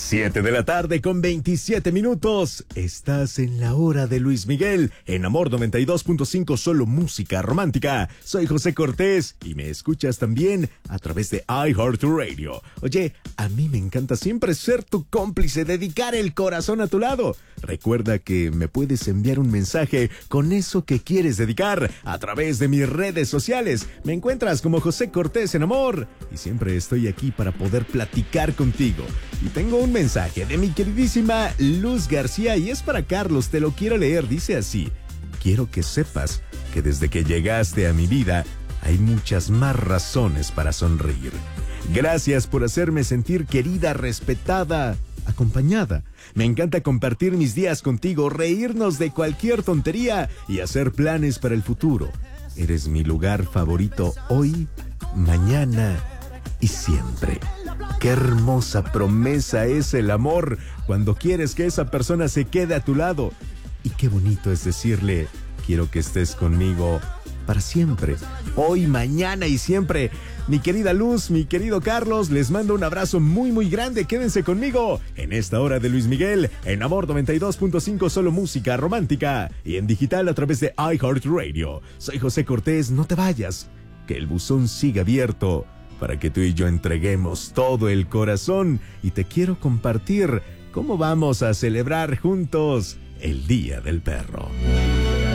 7 de la tarde con 27 minutos. Estás en la hora de Luis Miguel, en Amor 92.5, solo música romántica. Soy José Cortés y me escuchas también a través de iHeartRadio. Oye, a mí me encanta siempre ser tu cómplice, dedicar el corazón a tu lado. Recuerda que me puedes enviar un mensaje con eso que quieres dedicar a través de mis redes sociales. Me encuentras como José Cortés en Amor y siempre estoy aquí para poder platicar contigo. Y tengo un mensaje de mi queridísima Luz García y es para Carlos, te lo quiero leer, dice así: quiero que sepas que desde que llegaste a mi vida hay muchas más razones para sonreír. Gracias por hacerme sentir querida, respetada, acompañada. Me encanta compartir mis días contigo, reírnos de cualquier tontería y hacer planes para el futuro. Eres mi lugar favorito hoy, mañana y siempre. Qué hermosa promesa es el amor cuando quieres que esa persona se quede a tu lado. Y qué bonito es decirle, quiero que estés conmigo para siempre, hoy, mañana y siempre. Mi querida Luz, mi querido Carlos, les mando un abrazo muy muy grande. Quédense conmigo en esta hora de Luis Miguel, en Amor 92.5, solo música romántica, y en digital a través de iHeartRadio. Soy José Cortés, no te vayas, que el buzón siga abierto para que tú y yo entreguemos todo el corazón, y te quiero compartir cómo vamos a celebrar juntos el Día del Perro.